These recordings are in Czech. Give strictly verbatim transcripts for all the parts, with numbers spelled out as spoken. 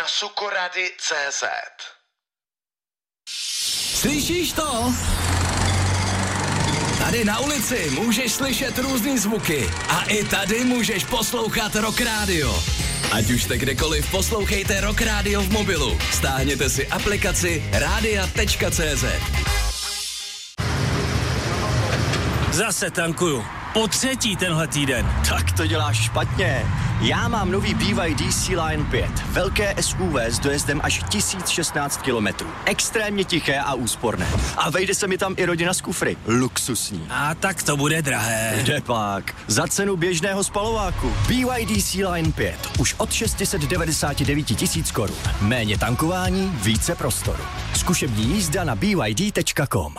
na sukorady tečka cé zet. Slyšíš to? Tady na ulici můžeš slyšet různý zvuky a i tady můžeš poslouchat Rock Radio. Ať už jste kdekoliv, poslouchejte Rock Radio v mobilu. Stáhněte si aplikaci rádia tečka cé zet. Zase tankuju. Po třetí tenhle týden. Tak to děláš špatně. Já mám nový B Y D C-Line pět. Velké S U V s dojezdem až tisíc šestnáct kilometrů. Extrémně tiché a úsporné. A vejde se mi tam i rodina z kufry. Luxusní. A tak to bude drahé. Kde pak? Za cenu běžného spalováku. B Y D C-Line pět. Už od šest set devadesát devět tisíc korun. Méně tankování, více prostoru. Zkušební jízda na b y d tečka com.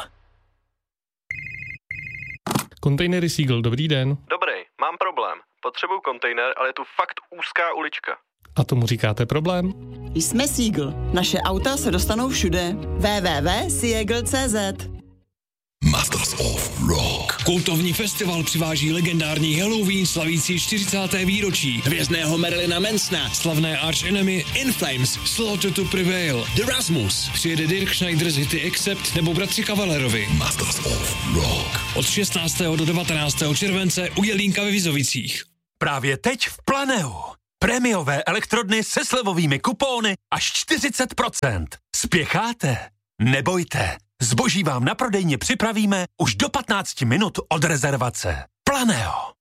Kontejnery Seagull, dobrý den. Dobrý, mám problém. Potřebuju kontejner, ale je tu fakt úzká ulička. A tomu říkáte problém? Jsme Seagull. Naše auta se dostanou všude. w w w tečka seagull tečka cé zet. Masters of Rock. Kultovní festival přiváží legendární Halloween slavící čtyřicáté výročí, hvězdného Marilyna Mansona, slavné Arch Enemy, In Flames, Slaughter to Prevail, The Rasmus, přijede Dirk Schneider z hity Accept nebo bratři Kavalerovi. Masters of Rock. Od šestnáctého do devatenáctého července u Jelínka ve Vizovicích. Právě teď v Planeu. Prémiové elektrodny se slevovými kupóny až čtyřicet procent. Spěcháte? Nebojte. Zboží vám na prodejně připravíme už do patnáct minut od rezervace. Planeo.